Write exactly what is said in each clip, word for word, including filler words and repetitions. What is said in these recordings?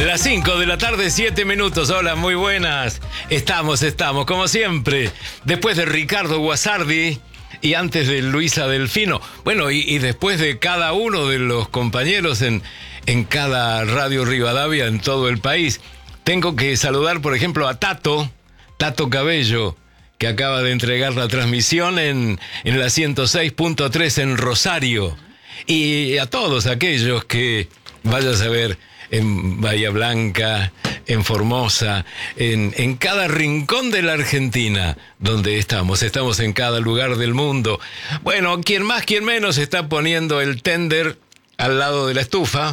Las cinco de la tarde, siete minutos. Hola, muy buenas. Estamos, estamos, como siempre. Después de Ricardo Guasardi y antes de Luisa Delfino. Bueno, y, y después de cada uno de los compañeros en, en cada Radio Rivadavia en todo el país. Tengo que saludar, por ejemplo, a Tato, Tato Cabello, que acaba de entregar la transmisión en, en la ciento seis punto tres en Rosario. Y a todos aquellos que, vaya a saber, en Bahía Blanca, en Formosa, en, en cada rincón de la Argentina donde estamos. Estamos en cada lugar del mundo. Bueno, quien más, quien menos está poniendo el tender al lado de la estufa,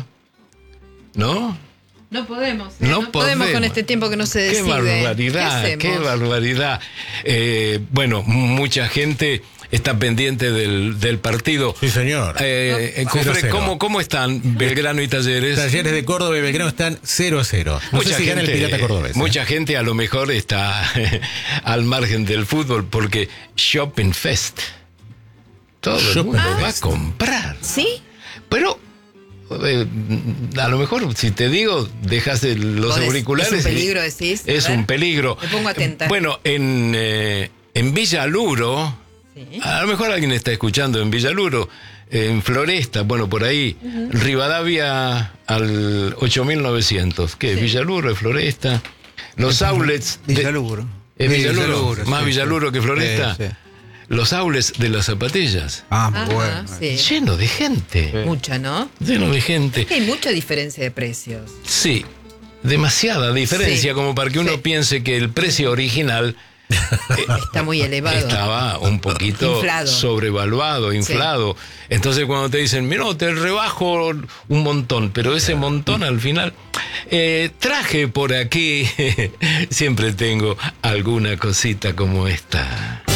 ¿no? No podemos, ¿eh? No, no podemos. podemos con este tiempo que no se decide. Qué barbaridad, ¿Qué, qué barbaridad. Eh, bueno, mucha gente está pendiente del, del partido. Sí, señor. Eh, no. Cofre, cero cero. ¿cómo, ¿Cómo están Belgrano y Talleres? Talleres de Córdoba y Belgrano están cero a cero. No Mucha sé si gente, gana el Pirata Cordobés. Mucha ¿eh? gente a lo mejor está al margen del fútbol porque Shopping Fest. Todo el mundo Ah, va a comprar. ¿Sí? Pero eh, a lo mejor si te digo, dejas los auriculares. Es un peligro, decís. Es un peligro. Me pongo atenta. Bueno, en, eh, en Villaluro, sí. A lo mejor alguien está escuchando en Villaluro, en Floresta, bueno, por ahí, uh-huh. Rivadavia al ocho mil novecientos. ¿Qué? Sí. Villaluro, Floresta. Los outlets. Villaluro. De, Villaluro, Villaluro, más sí, Villaluro sí. que Floresta. Sí, sí. Los outlets de las zapatillas. Ah, Ajá, bueno. Sí. Lleno de gente. Sí. Mucha, ¿no? Lleno de gente. Es que hay mucha diferencia de precios. Sí, demasiada diferencia, sí. Como para que uno sí. piense que el precio original eh, está muy elevado. Estaba un poquito inflado. sobrevaluado, inflado. Sí. Entonces cuando te dicen, mira, te rebajo un montón, pero ese montón al final... Eh, traje por aquí, siempre tengo alguna cosita como esta.